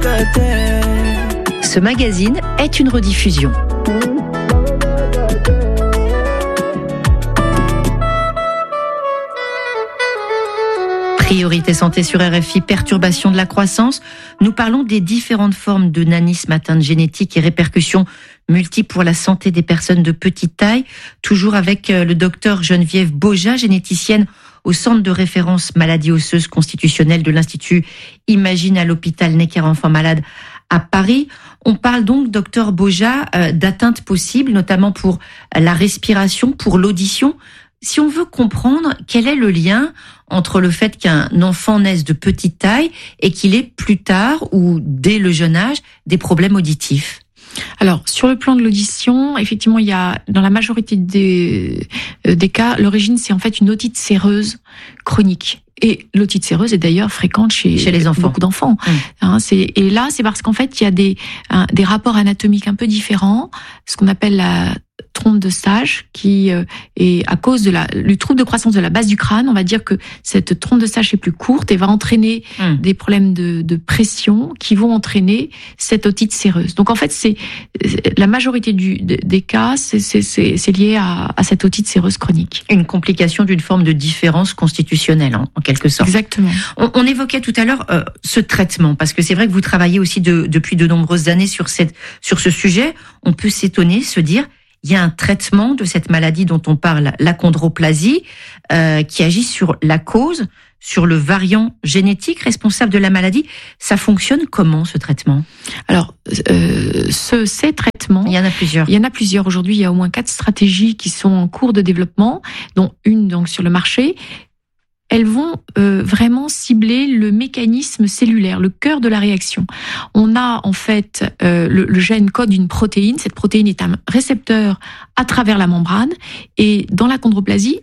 Ce magazine est une rediffusion. Priorité santé sur RFI, perturbation de la croissance. Nous parlons des différentes formes de nanisme atteinte génétique et répercussions multiples pour la santé des personnes de petite taille. Toujours avec le docteur Geneviève Boja, généticienne au centre de référence maladies osseuses constitutionnelles de l'Institut Imagine à l'hôpital Necker-Enfants Malades à Paris. On parle donc, docteur Boja, d'atteintes possibles, notamment pour la respiration, pour l'audition. Si on veut comprendre quel est le lien entre le fait qu'un enfant naisse de petite taille et qu'il ait plus tard ou dès le jeune âge des problèmes auditifs. Alors, sur le plan de l'audition, effectivement, il y a, dans la majorité des cas, l'origine, c'est en fait une otite séreuse chronique. Et l'otite séreuse est d'ailleurs fréquente chez les enfants. Beaucoup d'enfants. Et là, c'est parce qu'en fait, il y a des rapports anatomiques un peu différents, ce qu'on appelle la trompe de Sage, qui est à cause du trouble de croissance de la base du crâne. On va dire que cette trompe de Sage est plus courte et va entraîner des problèmes de pression qui vont entraîner cette otite séreuse. Donc en fait, c'est la majorité des cas, c'est lié à cette otite séreuse chronique. Une complication d'une forme de différence constitutionnelle, en quelque sorte. Exactement. On évoquait tout à l'heure ce traitement, parce que c'est vrai que vous travaillez aussi depuis de nombreuses années sur ce sujet. On peut s'étonner, se dire, il y a un traitement de cette maladie dont on parle, l'achondroplasie, qui agit sur la cause, sur le variant génétique responsable de la maladie. Ça fonctionne comment, ce traitement ? Alors, ces traitements... Il y en a plusieurs. Il y en a plusieurs. Aujourd'hui, il y a au moins 4 stratégies qui sont en cours de développement, dont une donc sur le marché. Elles vont vraiment cibler le mécanisme cellulaire, le cœur de la réaction. On a en fait le gène code d'une protéine. Cette protéine est un récepteur à travers la membrane. Et dans l'achondroplasie,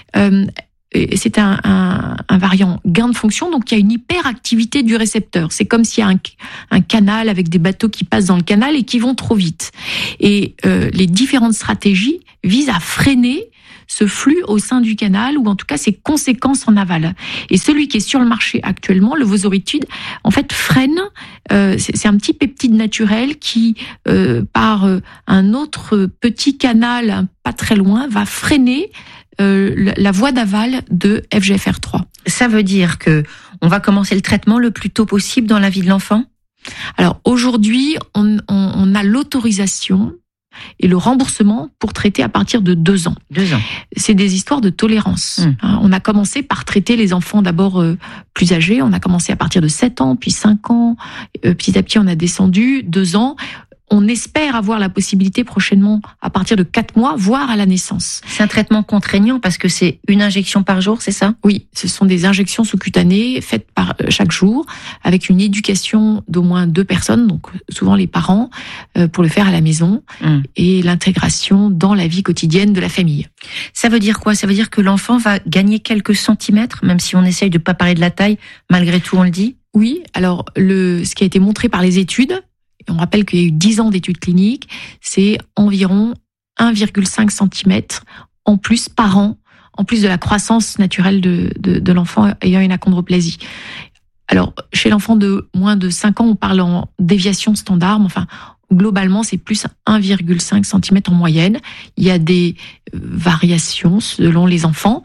c'est un variant gain de fonction, donc il y a une hyperactivité du récepteur. C'est comme s'il y a un canal avec des bateaux qui passent dans le canal et qui vont trop vite. Et les différentes stratégies visent à freiner ce flux au sein du canal, ou en tout cas ses conséquences en aval. Et celui qui est sur le marché actuellement, le vosoritide, en fait freine, c'est un petit peptide naturel qui, par un autre petit canal pas très loin, va freiner la voie d'aval de FGFR3. Ça veut dire que on va commencer le traitement le plus tôt possible dans la vie de l'enfant ? Alors aujourd'hui, on a l'autorisation et le remboursement pour traiter à partir de 2 ans. 2 ans. C'est des histoires de tolérance. On a commencé par traiter les enfants d'abord plus âgés. On a commencé à partir de 7 ans, puis 5 ans. Petit à petit, on a descendu 2 ans. On espère avoir la possibilité prochainement à partir de 4 mois, voire à la naissance. C'est un traitement contraignant parce que c'est une injection par jour, c'est ça ? Oui, ce sont des injections sous-cutanées faites par chaque jour avec une éducation d'au moins 2 personnes, donc souvent les parents, pour le faire à la maison et l'intégration dans la vie quotidienne de la famille. Ça veut dire quoi ? Ça veut dire que l'enfant va gagner quelques centimètres, même si on essaye de pas parler de la taille, malgré tout on le dit ? Oui, alors ce qui a été montré par les études, on rappelle qu'il y a eu 10 ans d'études cliniques, c'est environ 1,5 cm en plus par an, en plus de la croissance naturelle de l'enfant ayant une achondroplasie. Alors, chez l'enfant de moins de 5 ans, on parle en déviation standard, mais enfin, globalement, c'est plus 1,5 cm en moyenne. Il y a des variations selon les enfants.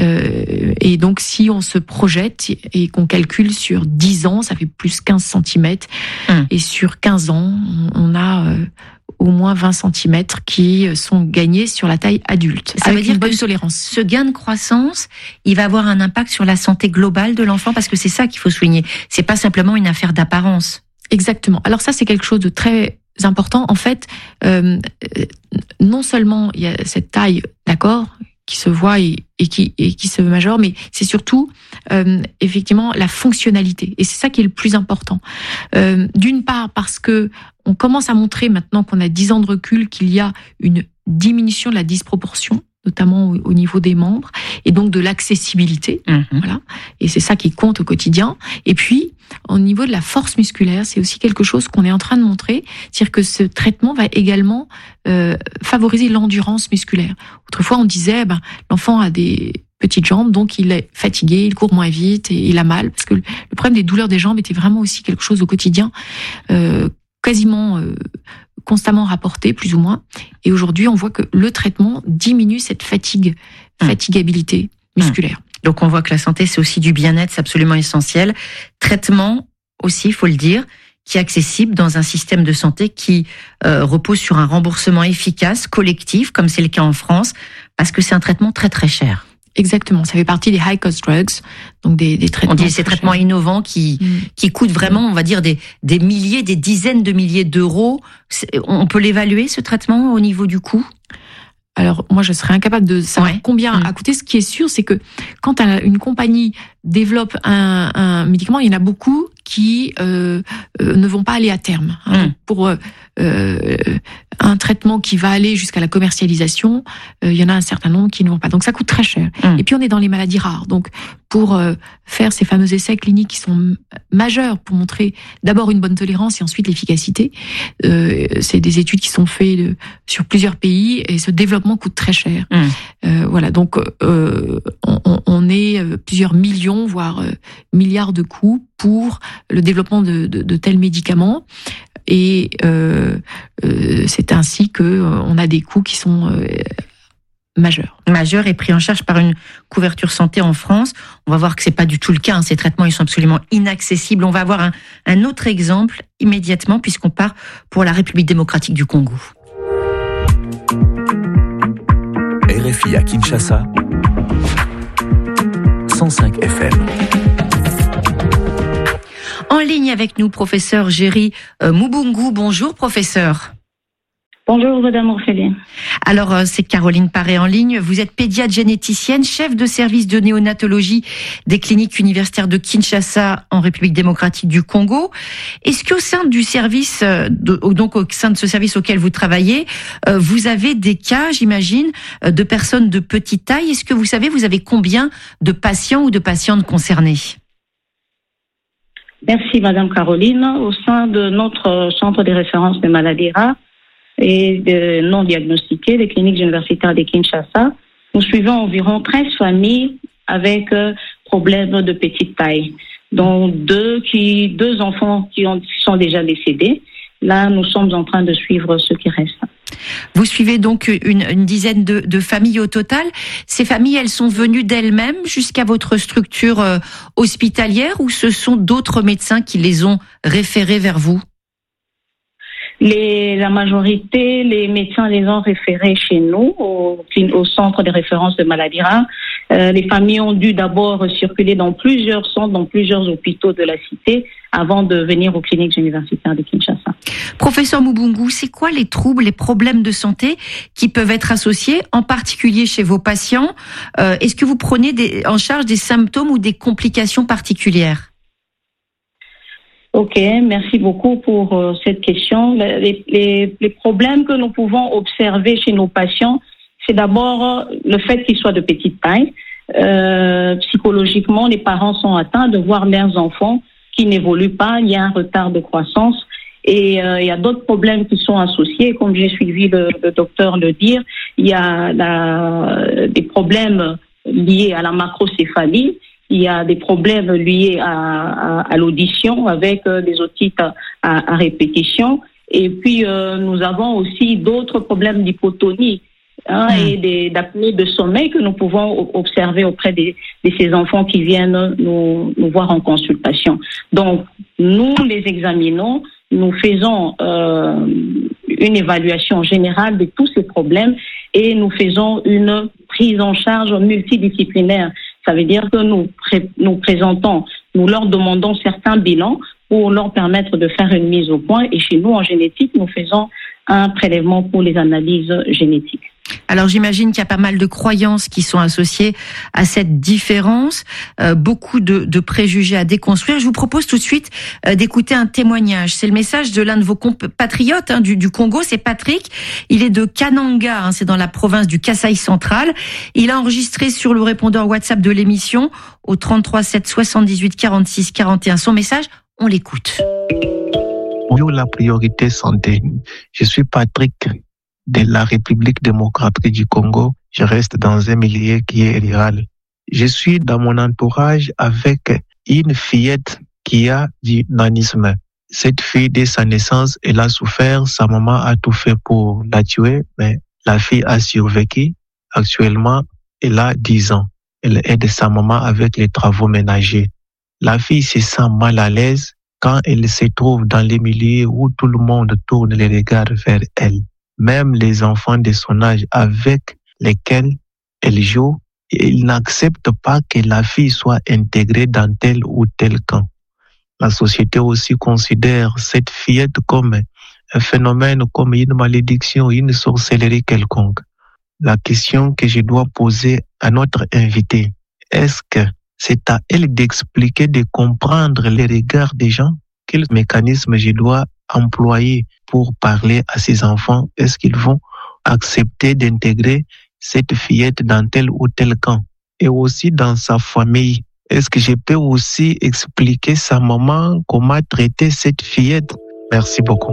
Et donc, si on se projette et qu'on calcule sur 10 ans, ça fait plus 15 cm. Et sur 15 ans, on a au moins 20 cm qui sont gagnés sur la taille adulte. Ça veut dire une bonne que tolérance. Ce gain de croissance, il va avoir un impact sur la santé globale de l'enfant, parce que c'est ça qu'il faut souligner. C'est pas simplement une affaire d'apparence. Exactement. Alors ça, c'est quelque chose de très important. En fait, non seulement il y a cette taille, d'accord, qui se voit et qui se majore, mais c'est surtout effectivement la fonctionnalité. Et c'est ça qui est le plus important. D'une part, parce que on commence à montrer maintenant qu'on a 10 ans de recul qu'il y a une diminution de la disproportion, notamment au niveau des membres, et donc de l'accessibilité. Voilà. Et c'est ça qui compte au quotidien. Et puis, au niveau de la force musculaire, c'est aussi quelque chose qu'on est en train de montrer, c'est-à-dire que ce traitement va également favoriser l'endurance musculaire. Autrefois, on disait, l'enfant a des petite jambe, donc il est fatigué, il court moins vite et il a mal, parce que le problème des douleurs des jambes était vraiment aussi quelque chose au quotidien, quasiment constamment rapporté, plus ou moins. Et aujourd'hui, on voit que le traitement diminue cette fatigabilité musculaire. Donc on voit que la santé, c'est aussi du bien-être, c'est absolument essentiel. Traitement aussi, il faut le dire, qui est accessible dans un système de santé qui repose sur un remboursement efficace, collectif, comme c'est le cas en France, parce que c'est un traitement très très cher. Exactement, ça fait partie des high cost drugs, donc des traitements. On dit ces traitements innovants qui coûtent vraiment, on va dire, des milliers, des dizaines de milliers d'euros. On peut l'évaluer, ce traitement, au niveau du coût? Alors, moi, je serais incapable de savoir combien a coûté. Ce qui est sûr, c'est que quand une compagnie développe un médicament, il y en a beaucoup qui ne vont pas aller à terme. Pour un traitement qui va aller jusqu'à la commercialisation, il y en a un certain nombre qui ne vont pas. Donc, ça coûte très cher. Et puis, on est dans les maladies rares. Donc, pour faire ces fameux essais cliniques qui sont majeurs pour montrer d'abord une bonne tolérance et ensuite l'efficacité, c'est des études qui sont faites sur plusieurs pays et ce développement coûte très cher. Voilà, donc on est plusieurs millions, voire milliards de coûts pour le développement de tels médicaments. Et c'est ainsi que on a des coûts qui sont majeurs et pris en charge par une couverture santé en France. On va voir que c'est pas du tout le cas. Ces traitements, ils sont absolument inaccessibles. On va avoir un autre exemple immédiatement, puisqu'on part pour la République démocratique du Congo. RFI à Kinshasa, 105 FM. En ligne avec nous, professeur Géry Mubungu. Bonjour, professeur. Bonjour, madame Orpheline. Alors, c'est Caroline Paré en ligne. Vous êtes pédiatre généticienne, chef de service de néonatologie des cliniques universitaires de Kinshasa en République démocratique du Congo. Est-ce qu'au sein du service, donc au sein de ce service auquel vous travaillez, vous avez des cas, j'imagine, de personnes de petite taille? Est-ce que vous savez, vous avez combien de patients ou de patientes concernés? Merci, madame Caroline. Au sein de notre centre de référence des maladies rares et de non diagnostiquées, les cliniques universitaires de Kinshasa, nous suivons environ 13 familles avec problèmes de petite taille, dont deux enfants qui sont déjà décédés. Là, nous sommes en train de suivre ceux qui restent. Vous suivez donc une dizaine de familles au total. Ces familles, elles sont venues d'elles-mêmes jusqu'à votre structure hospitalière, ou ce sont d'autres médecins qui les ont référées vers vous? La majorité, les médecins les ont référés chez nous, au centre de référence de maladies rares. Les familles ont dû d'abord circuler dans plusieurs centres, dans plusieurs hôpitaux de la cité, avant de venir aux cliniques universitaires de Kinshasa. Professeur Mubungu, c'est quoi les troubles, les problèmes de santé qui peuvent être associés, en particulier chez vos patients? Est-ce que vous prenez en charge des symptômes ou des complications particulières? Ok, merci beaucoup pour cette question. Les problèmes que nous pouvons observer chez nos patients, c'est d'abord le fait qu'ils soient de petite taille. Psychologiquement, les parents sont atteints de voir leurs enfants qui n'évoluent pas. Il y a un retard de croissance et il y a d'autres problèmes qui sont associés. Comme j'ai suivi le docteur le dire, il y a des problèmes liés à la macrocéphalie. Il y a des problèmes liés à l'audition avec des otites à répétition. Et puis, nous avons aussi d'autres problèmes d'hypotonie et d'apnée de sommeil que nous pouvons observer auprès de ces enfants qui viennent nous voir en consultation. Donc, nous les examinons, nous faisons une évaluation générale de tous ces problèmes et nous faisons une prise en charge multidisciplinaire. Ça veut dire que nous leur demandons certains bilans pour leur permettre de faire une mise au point. Et chez nous, en génétique, nous faisons un prélèvement pour les analyses génétiques. Alors j'imagine qu'il y a pas mal de croyances qui sont associées à cette différence, beaucoup de préjugés à déconstruire. Je vous propose tout de suite d'écouter un témoignage. C'est le message de l'un de vos compatriotes du Congo, c'est Patrick. Il est de Kananga, c'est dans la province du Kasaï central. Il a enregistré sur le répondeur WhatsApp de l'émission au 33 7 78 46 41 son message. On l'écoute. Bonjour, la priorité santé. Je suis Patrick de la République démocratique du Congo. Je reste dans un milieu qui est rural. Je suis dans mon entourage avec une fillette qui a du nanisme. Cette fille, dès sa naissance, elle a souffert. Sa maman a tout fait pour la tuer, mais la fille a survécu. Actuellement, elle a 10 ans. Elle aide sa maman avec les travaux ménagers. La fille se sent mal à l'aise quand elle se trouve dans les milieux où tout le monde tourne les regards vers elle. Même les enfants de son âge avec lesquels elle joue, ils n'acceptent pas que la fille soit intégrée dans tel ou tel camp. La société aussi considère cette fillette comme un phénomène, comme une malédiction, une sorcellerie quelconque. La question que je dois poser à notre invité, est-ce que c'est à elle d'expliquer, de comprendre les regards des gens? Quel mécanisme je dois employer pour parler à ces enfants? Est-ce qu'ils vont accepter d'intégrer cette fillette dans tel ou tel camp? Et aussi dans sa famille, est-ce que je peux aussi expliquer sa maman comment traiter cette fillette? Merci beaucoup.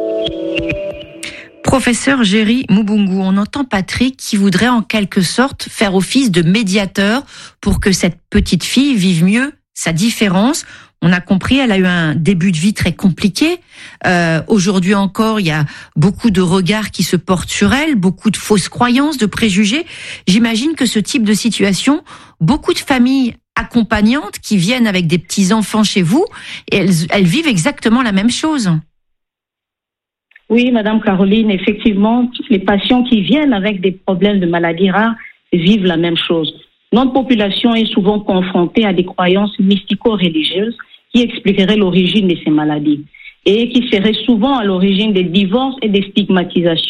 Professeur Géry Moubungu, on entend Patrick qui voudrait en quelque sorte faire office de médiateur pour que cette petite fille vive mieux sa différence. On a compris, elle a eu un début de vie très compliqué. Aujourd'hui encore, il y a beaucoup de regards qui se portent sur elle, beaucoup de fausses croyances, de préjugés. J'imagine que ce type de situation, beaucoup de familles accompagnantes qui viennent avec des petits-enfants chez vous, et elles vivent exactement la même chose. Oui, Madame Caroline, effectivement, les patients qui viennent avec des problèmes de maladies rares vivent la même chose. Notre population est souvent confrontée à des croyances mystico-religieuses qui expliqueraient l'origine de ces maladies et qui seraient souvent à l'origine des divorces et des stigmatisations.